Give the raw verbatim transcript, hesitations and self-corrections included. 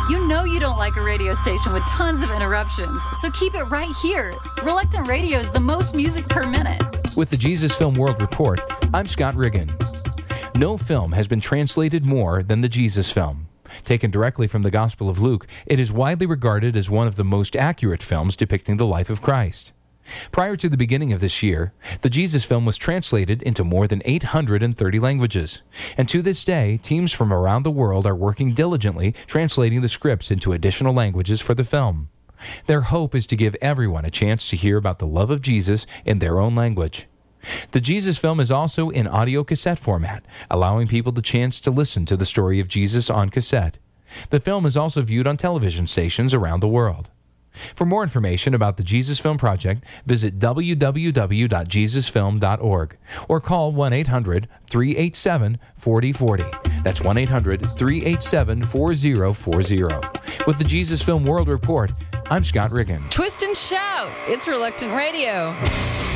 You know you don't like a radio station with tons of interruptions, so keep it right here. Reluctant Radio is the most music per minute. With the Jesus Film World Report, I'm Scott Riggin. No film has been translated more than the Jesus Film. Taken directly from the Gospel of Luke, it is widely regarded as one of the most accurate films depicting the life of Christ. Prior to the beginning of this year, the Jesus Film was translated into more than eight hundred thirty languages. And to this day, teams from around the world are working diligently translating the scripts into additional languages for the film. Their hope is to give everyone a chance to hear about the love of Jesus in their own language. The Jesus Film is also in audio cassette format, allowing people the chance to listen to the story of Jesus on cassette. The film is also viewed on television stations around the world. For more information about the Jesus Film Project, visit w w w dot jesus film dot org or call one eight hundred, three eight seven, four zero four zero. That's one eight hundred, three eight seven, four zero four zero. With the Jesus Film World Report, I'm Scott Riggin. Twist and shout. It's Reluctant Radio.